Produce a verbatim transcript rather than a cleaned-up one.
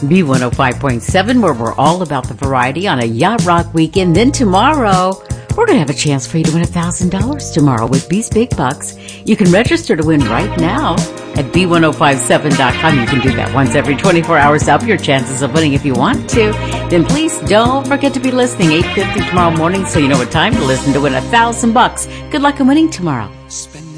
B one oh five point seven, where we're all about the variety on a Yacht Rock weekend. Then tomorrow, we're going to have a chance for you to win one thousand dollars tomorrow with B's Big Bucks. You can register to win right now at B ten fifty-seven dot com. You can do that once every twenty-four hours to up your chances of winning if you want to. Then please don't forget to be listening eight fifty tomorrow morning so you know what time to listen to win one thousand bucks. Good luck in winning tomorrow.